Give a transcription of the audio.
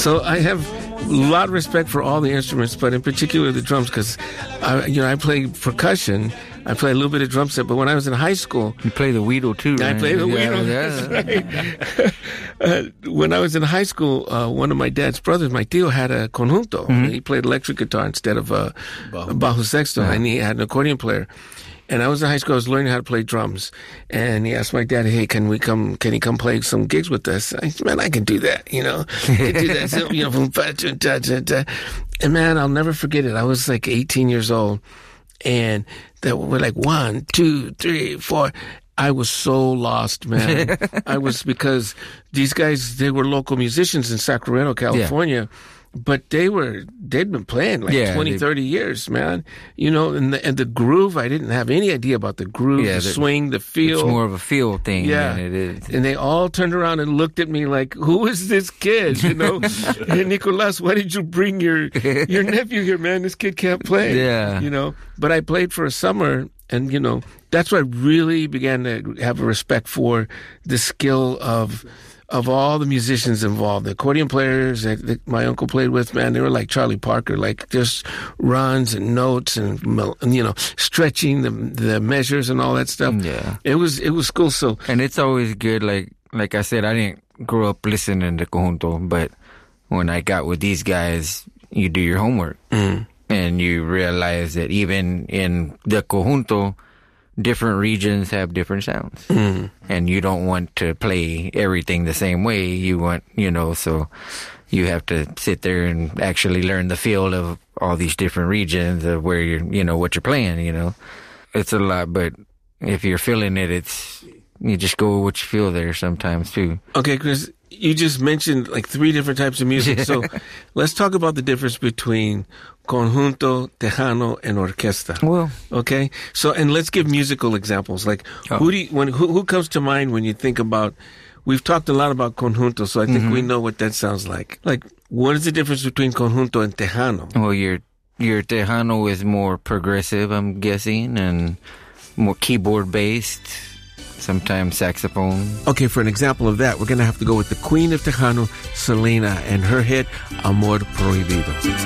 So I have a lot of respect for all the instruments, but in particular the drums, because I play percussion. I play a little bit of drum set, but when I was in high school... You play the weedle, too, right? I play the weedle, that's right. When I was in high school, one of my dad's brothers, my tío, had a conjunto. Mm-hmm. He played electric guitar instead of bajo sexto, and he had an accordion player. And I was in high school, I was learning how to play drums. And he asked my dad, hey, can he come play some gigs with us? I said, man, I can do that, I can do that. So, and man, I'll never forget it. I was like 18 years old. And that were like 1, 2, 3, 4. I was so lost, man. Because these guys, they were local musicians in Sacramento, California. Yeah. But they'd been playing like 20, 30 years, man. And the groove, I didn't have any idea about the groove, the swing, the feel. It's more of a feel thing than it is. And they all turned around and looked at me like, who is this kid, Hey, Nicolas, why did you bring your nephew here, man? This kid can't play. Yeah. But I played for a summer, and, that's why I really began to have a respect for the skill of all the musicians involved. The accordion players that my uncle played with, man, they were like Charlie Parker, like just runs and notes and, stretching the measures and all that stuff. Yeah. It was cool. So, and it's always good, like I said, I didn't grow up listening to conjunto, but when I got with these guys, you do your homework. Mm. And you realize that even in the conjunto, different regions have different sounds. Mm. And you don't want to play everything the same way. You want, so you have to sit there and actually learn the feel of all these different regions of where you're, what you're playing, It's a lot, but if you're feeling it, you just go with what you feel there sometimes too. Okay, Chris, you just mentioned like 3 different types of music. So let's talk about the difference between conjunto, tejano, and orquesta. Well, okay. So, and let's give musical examples. Like, who comes to mind when you think about? We've talked a lot about conjunto, so I think we know what that sounds like. Like, what is the difference between conjunto and tejano? Well, your tejano is more progressive, I'm guessing, and more keyboard based. Sometimes saxophone. Okay, for an example of that, we're going to have to go with the queen of Tejano, Selena, and her hit, Amor Prohibido.